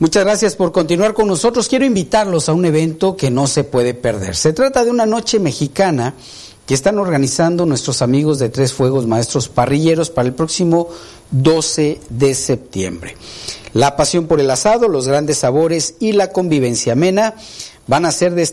Muchas gracias por continuar con nosotros. Quiero invitarlos a un evento que no se puede perder. Se trata de una noche mexicana que están organizando nuestros amigos de Tres Fuegos Maestros Parrilleros para el próximo 12 de septiembre. La pasión por el asado, los grandes sabores y la convivencia amena van a ser de